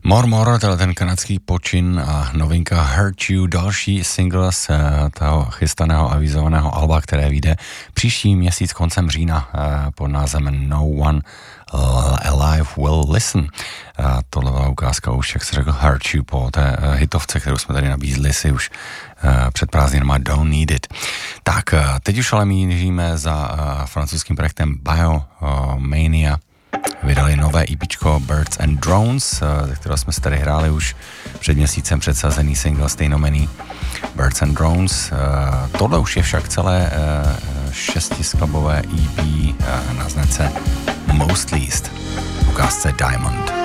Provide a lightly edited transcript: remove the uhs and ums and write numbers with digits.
More, ten kanadský počin a novinka Hurt You, další single z toho chystaného avizovaného alba, které vyjde příští měsíc koncem října pod názvem No One Alive Will Listen. Tohle byla ukázka už, jak se řekl, Hurt You po té hitovce, kterou jsme tady nabízli si už před prázdninama Don't Need It. Tak, teď už ale míříme za francouzským projektem Biomania. Vydali nové EPčko Birds and Drones, ze kterého jsme si tady hráli už před měsícem předsazený single stejnomený Birds and Drones. Tohle už je však celé 6skladbové EP na značce Most Least, ukázce Diamond.